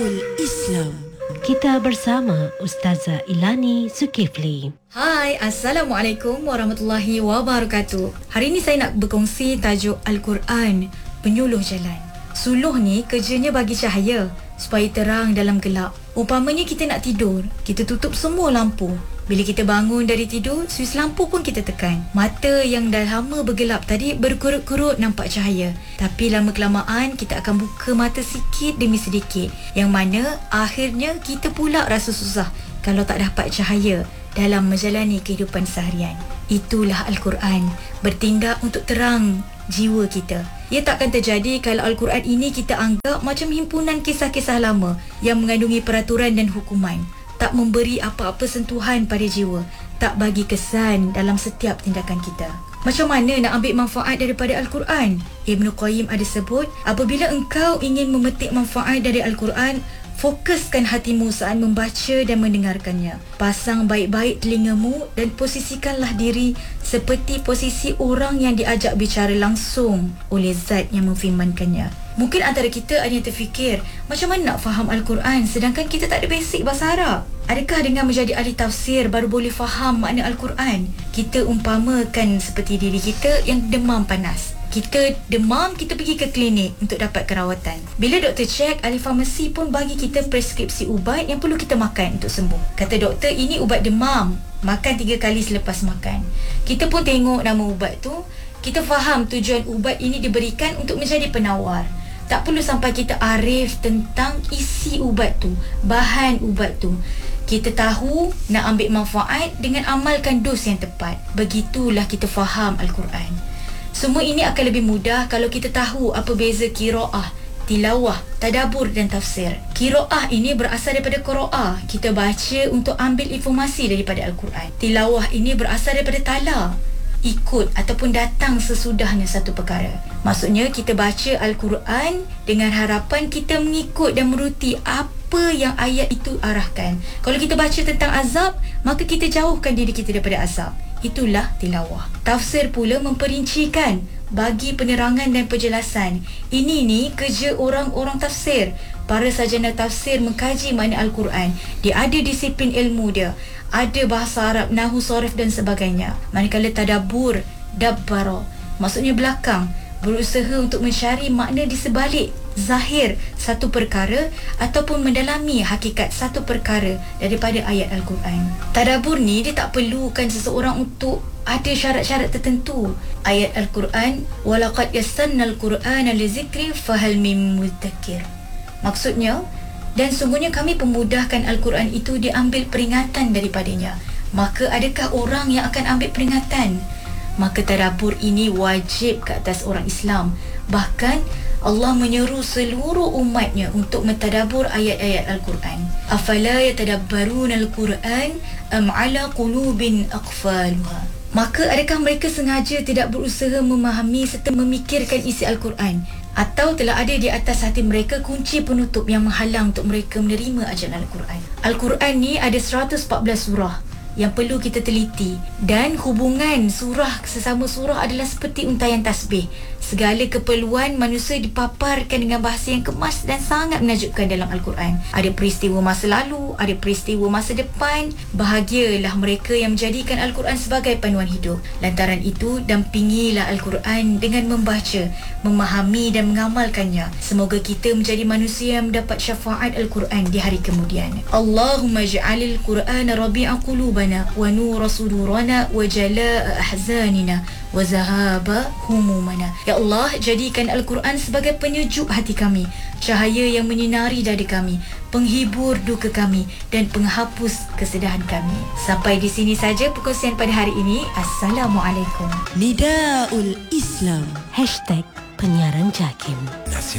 Nidaul Islam. Kita bersama Ustazah Ilani Zulkifli. Hai, Assalamualaikum warahmatullahi wabarakatuh. Hari ini saya nak berkongsi tajuk Al-Quran, Penyuluh Jalan. Suluh ni kerjanya bagi cahaya supaya terang dalam gelap. Umpamanya kita nak tidur, kita tutup semua lampu. Bila kita bangun dari tidur, suis lampu pun kita tekan. Mata yang dah lama bergelap tadi berkerut-kerut nampak cahaya. Tapi lama-kelamaan kita akan buka mata sikit demi sedikit. Yang mana akhirnya kita pula rasa susah kalau tak dapat cahaya dalam menjalani kehidupan seharian. Itulah Al-Quran, bertindak untuk terang jiwa kita. Ia takkan terjadi kalau Al-Quran ini kita anggap macam himpunan kisah-kisah lama yang mengandungi peraturan dan hukuman. Tak memberi apa-apa sentuhan pada jiwa, tak bagi kesan dalam setiap tindakan kita. Macam mana nak ambil manfaat daripada Al-Quran? Ibn Qayyim ada sebut, apabila engkau ingin memetik manfaat dari Al-Quran, fokuskan hatimu saat membaca dan mendengarkannya. Pasang baik-baik telingamu dan posisikanlah diri seperti posisi orang yang diajak bicara langsung oleh Zat yang memfirmankannya. Mungkin antara kita ada yang terfikir, macam mana nak faham Al-Quran sedangkan kita tak ada basic bahasa Arab? Adakah dengan menjadi ahli tafsir baru boleh faham makna Al-Quran? Kita umpamakan seperti diri kita yang demam panas. Kita demam, kita pergi ke klinik untuk dapat kerawatan. Bila doktor cek, ahli farmasi pun bagi kita preskripsi ubat yang perlu kita makan untuk sembuh. Kata doktor, ini ubat demam, makan 3 kali selepas makan. Kita pun tengok nama ubat tu, kita faham tujuan ubat ini diberikan untuk menjadi penawar. Tak perlu sampai kita arif tentang isi ubat tu, bahan ubat tu. Kita tahu nak ambil manfaat dengan amalkan dos yang tepat. Begitulah kita faham Al-Quran. Semua ini akan lebih mudah kalau kita tahu apa beza qiraah, tilawah, tadabbur dan tafsir. Qiraah ini berasal daripada qiraah, kita baca untuk ambil informasi daripada Al-Quran. Tilawah ini berasal daripada tala, ikut ataupun datang sesudahnya satu perkara. Maksudnya kita baca Al-Quran dengan harapan kita mengikut dan menuruti apa yang ayat itu arahkan. Kalau kita baca tentang azab, maka kita jauhkan diri kita daripada azab. Itulah tilawah. Tafsir pula memperincikan, bagi penerangan dan penjelasan. Ini ni kerja orang-orang tafsir. Para sarjana tafsir mengkaji makna Al-Quran. Dia ada disiplin ilmu dia. Ada bahasa Arab, nahwu, sarif dan sebagainya. Manakala tadabbur, dabbara, maksudnya belakang, berusaha untuk mencari makna di sebalik zahir satu perkara ataupun mendalami hakikat satu perkara daripada ayat Al-Quran. Tadabbur ni dia tak perlukan seseorang untuk ada syarat-syarat tertentu. Ayat Al-Quran, walaqad yassarnal Qur'ana lizikri fahal mim mudzakir. Maksudnya, dan sungguhnya kami pemudahkan Al-Quran itu diambil peringatan daripadanya. Maka adakah orang yang akan ambil peringatan? Maka tadabbur ini wajib ke atas orang Islam. Bahkan Allah menyeru seluruh umatnya untuk mentadabbur ayat-ayat Al-Quran. Afala yatadabbaruna Al-Quran am ala qulubin aqfalha. Maka adakah mereka sengaja tidak berusaha memahami serta memikirkan isi Al-Quran? Atau telah ada di atas hati mereka kunci penutup yang menghalang untuk mereka menerima ajaran Al-Quran? Al-Quran ni ada 114 surah yang perlu kita teliti, dan hubungan surah sesama surah adalah seperti untaian tasbih. Segala keperluan manusia dipaparkan dengan bahasa yang kemas dan sangat menakjubkan dalam Al-Quran. Ada peristiwa masa lalu, ada peristiwa masa depan. Bahagialah mereka yang menjadikan Al-Quran sebagai panduan hidup. Lantaran itu, dampingilah Al-Quran dengan membaca, memahami dan mengamalkannya. Semoga kita menjadi manusia yang mendapat syafaat Al-Quran di hari kemudian. Allahumma ja'alil Qur'ana rabi'a qulubana wa nura sudurana wa jala'a ahzanina wa zahaba humumana. Ya Allah, jadikan Al-Quran sebagai penyejuk hati kami, cahaya yang menyinari dada kami, penghibur duka kami dan penghapus kesedihan kami. Sampai di sini saja perkongsian pada hari ini. Assalamualaikum. Nidaul Islam. #penyiaran JAKIM. Nasihat